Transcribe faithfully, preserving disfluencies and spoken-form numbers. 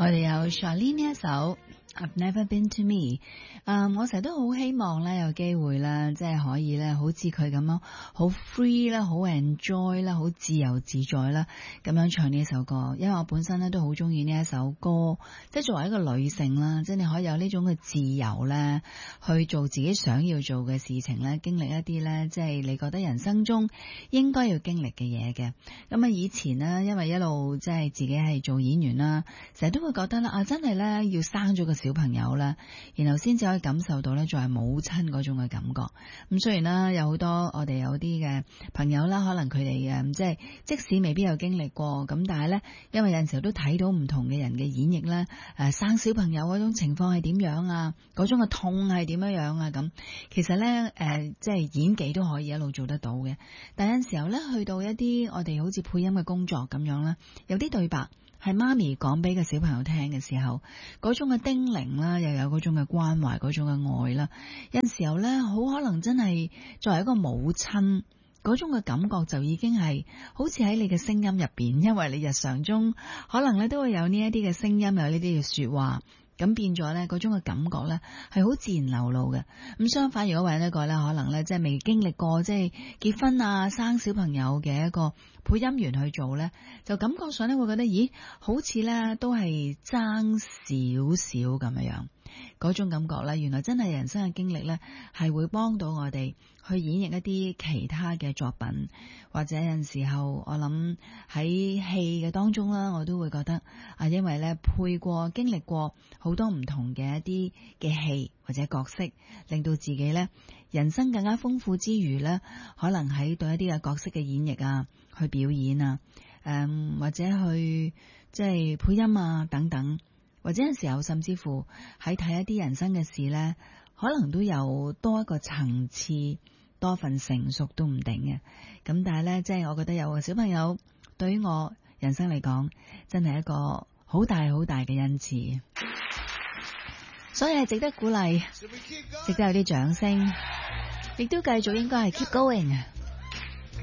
我哋有 Charlene 呢一首 I've Never Been To Me。嗯，我成日都好希望咧有機會啦，即係可以咧，好似佢咁樣，好 free 啦，好 enjoy 啦，好自由自在啦，咁樣唱呢一首歌。因為我本身咧都好中意呢一首歌，即係作為一個女性啦，即係你可以有呢種嘅自由咧，去做自己想要做嘅事情咧，經歷一啲咧，即係你覺得人生中應該要經歷嘅嘢嘅。咁啊，以前呢，因為一路即係自己係做演員啦，成日都會覺得啦，啊，真係咧要生咗個小朋友啦，然後先至可以感受到咧作為母親嗰種嘅感覺。咁雖然啦，有好多我哋有啲嘅朋友啦，可能佢哋嘅即係即使未必有經歷過，咁但係咧，因為有陣時候都睇到唔同嘅人嘅演繹咧，誒生小朋友嗰種情況係點樣啊，嗰種嘅痛係點樣樣啊，咁其實咧誒即係演技都可以一路做得到嘅。但有陣時候咧，去到一啲我哋好似配音嘅工作咁樣啦，有啲對白係媽咪講俾個小朋友聽嘅時候，嗰種嘅叮嚀啦，又有嗰種嘅關懷，嗰種嘅愛啦，有陣時候咧，好可能真係作為一個母親，嗰種嘅感覺就已經係好似喺你嘅聲音入邊，因為你日常中可能咧都會有呢一啲嘅聲音，有呢啲嘅說話。咁變咗咧，嗰種嘅感覺咧係好自然流露嘅。咁相反，如果揾一個咧，可能咧即係未經歷過即係結婚啊、生小朋友嘅一個配音員去做咧，就感覺上咧會覺得，咦，好似咧都係爭少少咁樣樣。嗰種感覺咧，原來真係人生嘅經歷咧，係會幫到我哋去演繹一啲其他嘅作品，或者有陣時候我諗喺戲嘅當中啦，我都會覺得啊，因為咧配過、經歷過好多唔同嘅一啲嘅戲或者角色，令到自己咧人生更加豐富之餘咧，可能喺對一啲嘅角色嘅演繹啊，去表演啊，誒、嗯、或者去即係配音啊等等。或者有時候甚至乎喺睇一啲人生嘅事呢，可能都有多一個層次，多份成熟都唔定嘅。咁但係呢，即係我覺得有個小朋友對於我人生嚟講，真係一個好大好大嘅恩賜，所以係值得鼓勵，值得有啲掌聲，亦都繼續應該係 keep going。